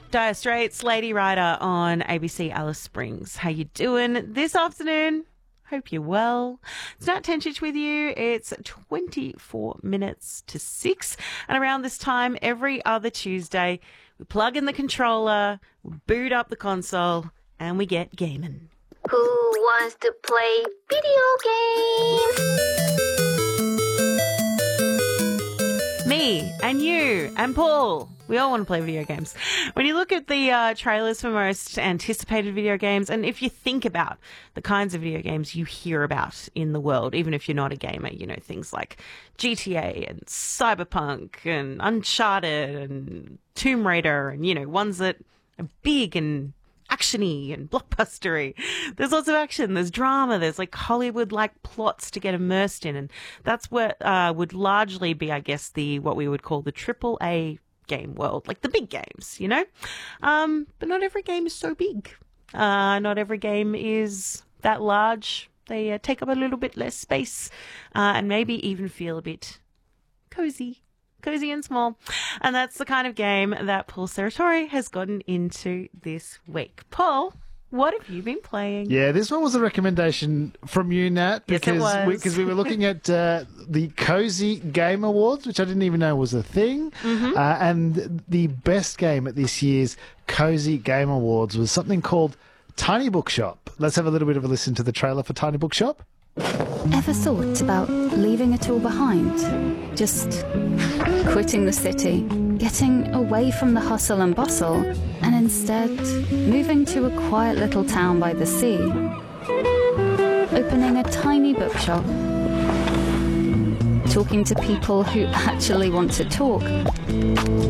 Dire Straits, Lady Rider on ABC Alice Springs. How you doing this afternoon? Hope you're well. It's Nat Tenchich with you. It's 24 minutes to 6. And around this time, every other Tuesday, we plug in the controller, we boot up the console, and we get gaming. Who wants to play video games? Me and you and Paul. We all want to play video games. When you look at the trailers for most anticipated video games, and if you think about the kinds of video games you hear about in the world, even if you're not a gamer, you know, things like GTA and Cyberpunk and Uncharted and Tomb Raider and, you know, ones that are big and actiony and blockbustery. There's lots of action, there's drama, there's like Hollywood-like plots to get immersed in, and that's what would largely be, I guess, what we would call the AAA game world, like the big games, you know? But not every game is so big. Not every game is that large. They take up a little bit less space and maybe even feel a bit cozy and small. And that's the kind of game that Paul Serratore has gotten into this week. Paul, what have you been playing? Yeah, this one was a recommendation from you, Nat, because we were looking at the Cozy Game Awards, which I didn't even know was a thing, and the best game at this year's Cozy Game Awards was something called Tiny Bookshop. Let's have a little bit of a listen to the trailer for Tiny Bookshop. Ever thought about leaving it all behind? Just quitting the city, getting away from the hustle and bustle, and instead moving to a quiet little town by the sea, opening a tiny bookshop, talking to people who actually want to talk,